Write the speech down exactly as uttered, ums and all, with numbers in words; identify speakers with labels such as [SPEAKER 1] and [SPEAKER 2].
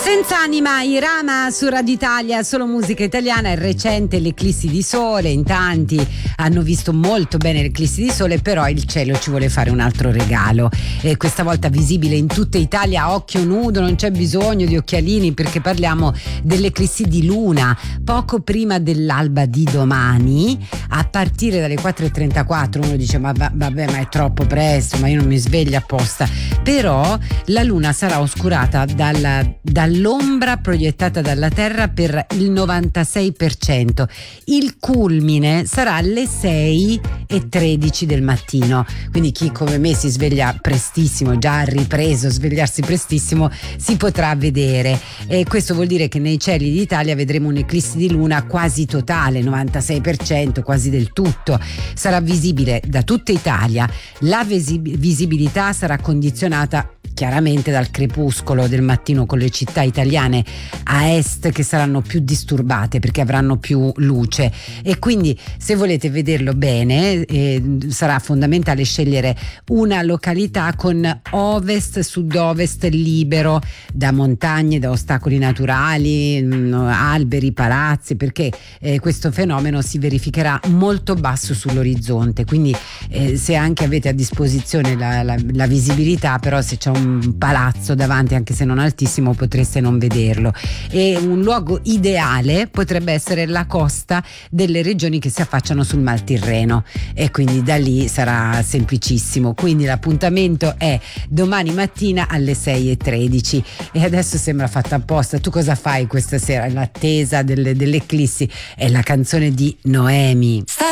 [SPEAKER 1] Senza anima, Irama su Radio Italia, solo musica italiana. È recente l'eclissi di sole, in tanti hanno visto molto bene l'eclissi di sole, però il cielo ci vuole fare un altro regalo, e questa volta visibile in tutta Italia a occhio nudo, non c'è bisogno di occhialini, perché parliamo dell'eclissi di luna poco prima dell'alba di domani, a partire dalle quattro e trentaquattro. Uno dice ma vabbè, ma è troppo presto, ma io non mi sveglio apposta. Però la luna sarà oscurata dalla, dall'ombra proiettata dalla Terra per il novantasei per cento. Il culmine sarà alle sei e tredici del mattino, quindi chi come me si sveglia prestissimo, già ha ripreso svegliarsi prestissimo, si potrà vedere. E questo vuol dire che nei cieli d'Italia vedremo un'eclissi di luna quasi totale, novantasei per cento, quasi del tutto. Sarà visibile da tutta Italia. La visib- visibilità sarà condizionata chiaramente dal crepuscolo del mattino, con le città italiane a est che saranno più disturbate perché avranno più luce, e quindi se volete vederlo bene eh, sarà fondamentale scegliere una località con ovest sud-ovest libero da montagne, da ostacoli naturali, mh, alberi, palazzi, perché eh, questo fenomeno si verificherà molto basso sull'orizzonte. Quindi eh, se anche avete a disposizione la, la, la visibilità, però se c'è un palazzo davanti, anche se non altissimo, potreste non vederlo. E un luogo ideale potrebbe essere la costa delle regioni che si affacciano sul Mar Tirreno, e quindi da lì sarà semplicissimo. Quindi l'appuntamento è domani mattina alle sei e tredici. E adesso sembra fatta apposta. Tu cosa fai questa sera in attesa delle, dell'eclissi? È la canzone di Noemi.